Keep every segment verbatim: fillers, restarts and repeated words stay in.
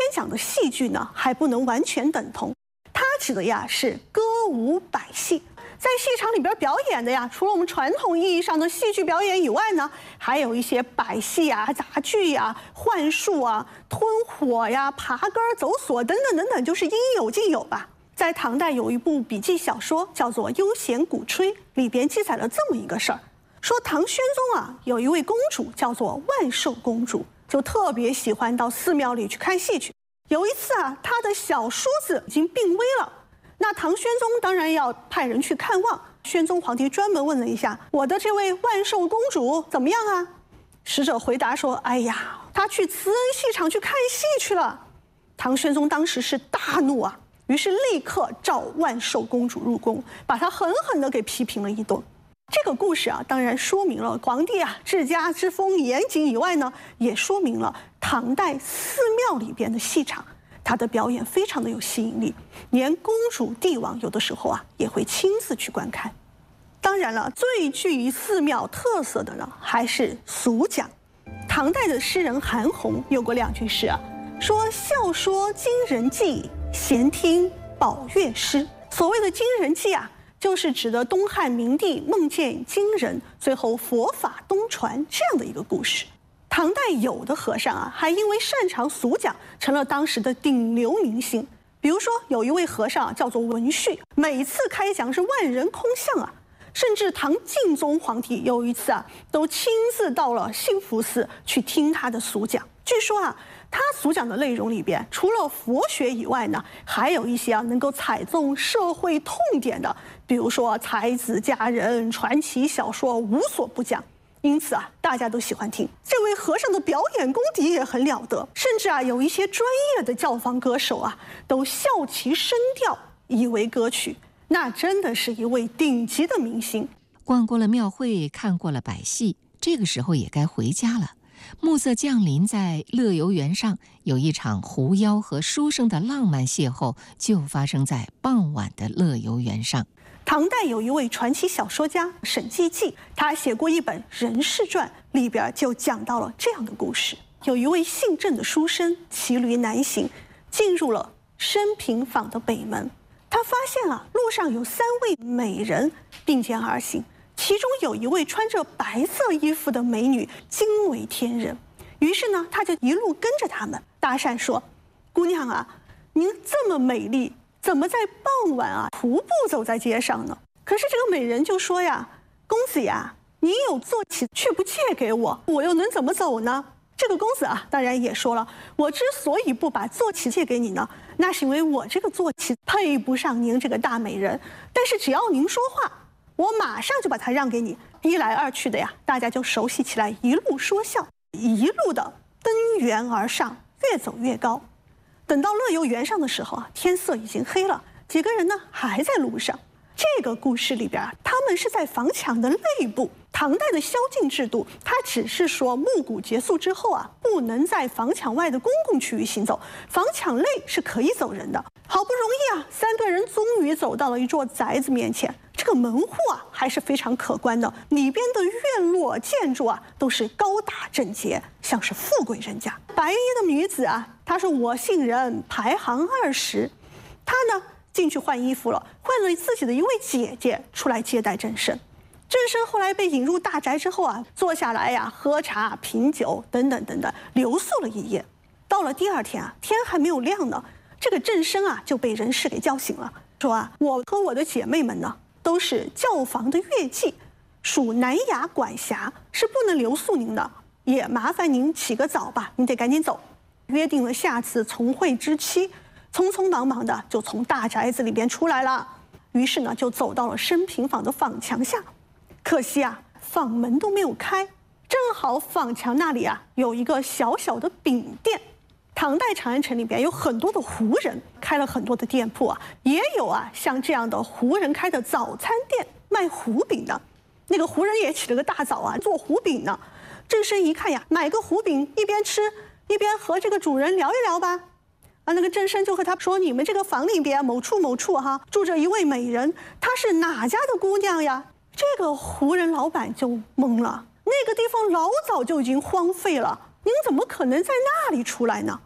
讲的戏剧呢，还不能完全等同。它指的呀是歌舞百戏，在戏场里边表演的呀，除了我们传统意义上的戏剧表演以外呢，还有一些百戏啊、杂剧呀、幻术啊、吞火呀、爬杆走索等等等等，就是应有尽有吧。在唐代有一部笔记小说叫做《悠闲鼓吹》，里边记载了这么一个事儿，说唐玄宗啊有一位公主叫做万寿公主，就特别喜欢到寺庙里去看戏去。有一次啊，她的小叔子已经病危了，那唐玄宗当然要派人去看望。宣宗皇帝专门问了一下，我的这位万寿公主怎么样啊？使者回答说，哎呀，她去慈恩戏场去看戏去了。唐玄宗当时是大怒啊，于是立刻召万寿公主入宫，把她狠狠地给批评了一顿。这个故事啊，当然说明了皇帝啊治家之风严谨以外呢，也说明了唐代寺庙里边的戏场，它的表演非常的有吸引力，连公主帝王有的时候啊也会亲自去观看。当然了，最具寺庙特色的呢，还是俗讲。唐代的诗人韩翃有过两句诗啊，说笑说惊人记，闲听宝乐诗。所谓的惊人记啊，就是指的东汉明帝梦见惊人，最后佛法东传这样的一个故事。唐代有的和尚啊，还因为擅长俗讲，成了当时的顶流明星。比如说，有一位和尚啊，叫做文旭，每次开讲是万人空巷啊。甚至唐敬宗皇帝有一次啊，都亲自到了兴福寺去听他的俗讲。据说啊，他俗讲的内容里边，除了佛学以外呢，还有一些啊能够踩中社会痛点的，比如说才子佳人、传奇小说，无所不讲。因此啊，大家都喜欢听。这位和尚的表演功底也很了得，甚至啊，有一些专业的教坊歌手啊，都效其声调以为歌曲。那真的是一位顶级的明星。 逛过了庙会，看过了百戏，这个时候也该回家了。暮色降临，在乐游原上有一场狐妖和书生的浪漫邂逅，就发生在傍晚的乐游原上。 唐代有一位传奇小说家沈济记，他写过一本《人世传》，里边就讲到了这样的故事：有一位姓郑的书生骑驴南行，进入了升平坊的北门。他发现啊，路上有三位美人并肩而行，其中有一位穿着白色衣服的美女惊为天人。于是呢，他就一路跟着他们，搭讪说：“姑娘啊，您这么美丽，怎么在傍晚啊徒步走在街上呢？”可是这个美人就说呀：“公子呀，您有坐骑却不借给我，我又能怎么走呢？”这个公子啊，当然也说了，我之所以不把坐骑借给你呢，那是因为我这个坐骑配不上您这个大美人。但是只要您说话，我马上就把它让给你。一来二去的呀，大家就熟悉起来，一路说笑，一路的登原而上，越走越高。等到乐游原上的时候啊，天色已经黑了，几个人呢还在路上。这个故事里边啊，他们是在房墙的内部。唐代的宵禁制度，它只是说暮鼓结束之后啊，不能在房墙外的公共区域行走，房墙内是可以走人的。好不容易啊，三个人终于走到了一座宅子面前。这个门户啊还是非常可观的，里边的院落建筑啊都是高大整洁，像是富贵人家。白衣的女子啊，她说我姓任，排行二十。她呢进去换衣服了，换了自己的一位姐姐出来接待郑生。郑生后来被引入大宅之后啊，坐下来呀、喝茶、品酒等等等等，留宿了一夜。到了第二天啊，天还没有亮呢，这个郑生啊就被人事给叫醒了，说啊，我和我的姐妹们呢都是教坊的乐伎，属南衙管辖，是不能留宿您的，也麻烦您起个早吧，您得赶紧走。约定了下次重会之期，匆匆忙忙的就从大宅子里边出来了。于是呢，就走到了升平坊的坊墙下。可惜啊，坊门都没有开，正好坊墙那里啊有一个小小的饼店。唐代长安城里边有很多的胡人开了很多的店铺啊，也有啊像这样的胡人开的早餐店卖胡饼的。那个胡人也起了个大早啊，做胡饼呢。郑生一看呀，买个胡饼一边吃一边和这个主人聊一聊吧。啊，那个郑生就和他说：“你们这个房里边某处某处哈住着一位美人，她是哪家的姑娘呀？”这个胡人老板就懵了，那个地方老早就已经荒废了，您怎么可能在那里出来呢？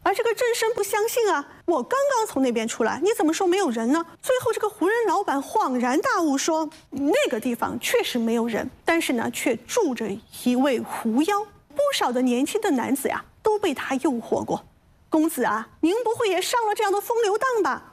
而这个郑生不相信啊，我刚刚从那边出来，你怎么说没有人呢？最后这个胡人老板恍然大悟说，那个地方确实没有人，但是呢，却住着一位狐妖。不少的年轻的男子呀，都被他诱惑过。公子啊，您不会也上了这样的风流当吧？